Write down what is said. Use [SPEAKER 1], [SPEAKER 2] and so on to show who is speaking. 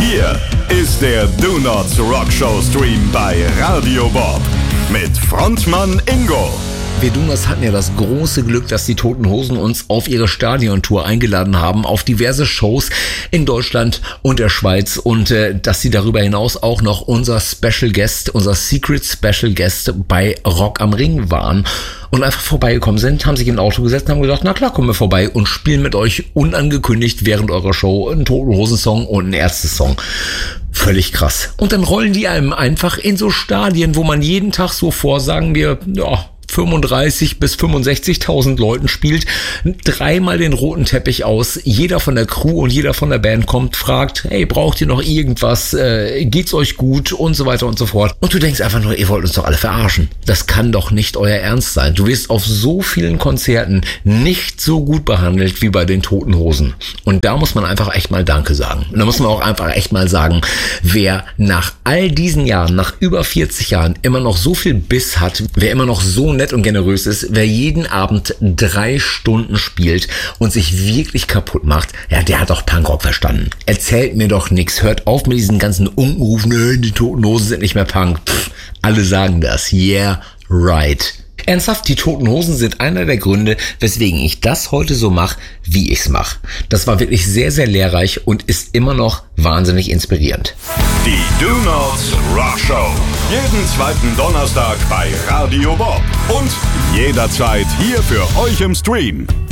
[SPEAKER 1] Hier ist der Do Nots Rock Show Stream bei Radio Bob mit Frontmann Ingo.
[SPEAKER 2] Wir Donuts hatten ja das große Glück, dass die Toten Hosen uns auf ihre Stadiontour eingeladen haben, auf diverse Shows in Deutschland und der Schweiz und dass sie darüber hinaus auch noch unser Secret Special Guest bei Rock am Ring waren und einfach vorbeigekommen sind, haben sich in ein Auto gesetzt und haben gesagt, na klar, kommen wir vorbei und spielen mit euch unangekündigt während eurer Show einen Toten Hosen Song und einen Ärzte-Song. Völlig krass. Und dann rollen die einem einfach in so Stadien, wo man jeden Tag so vor, sagen wir, 35 bis 65.000 Leuten spielt, dreimal den roten Teppich aus, jeder von der Crew und jeder von der Band kommt, fragt, hey, braucht ihr noch irgendwas, geht's euch gut und so weiter und so fort. Und du denkst einfach nur, ihr wollt uns doch alle verarschen. Das kann doch nicht euer Ernst sein. Du wirst auf so vielen Konzerten nicht so gut behandelt wie bei den Toten Hosen. Und da muss man einfach echt mal Danke sagen. Und da muss man auch einfach echt mal sagen, wer nach all diesen Jahren, nach über 40 Jahren immer noch so viel Biss hat, wer immer noch so nett und generös ist, wer jeden Abend 3 Stunden spielt und sich wirklich kaputt macht, ja, der hat doch Punkrock verstanden. Erzählt mir doch nichts. Hört auf mit diesen ganzen Unkenrufen, die Toten Hosen sind nicht mehr Punk. Alle sagen das. Yeah, right. Ernsthaft, die Toten Hosen sind einer der Gründe, weswegen ich das heute so mache, wie ich's mache. Das war wirklich sehr, sehr lehrreich und ist immer noch wahnsinnig inspirierend.
[SPEAKER 1] Die Do Nots Rock Show. Jeden zweiten Donnerstag bei Radio Bob. Und jederzeit hier für euch im Stream.